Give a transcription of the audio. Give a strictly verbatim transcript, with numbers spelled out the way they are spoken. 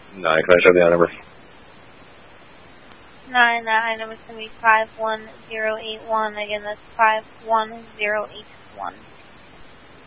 Nine, can I show the I number? Nine, that I number is going to be five one zero eight one. Again, that's five one zero eight one.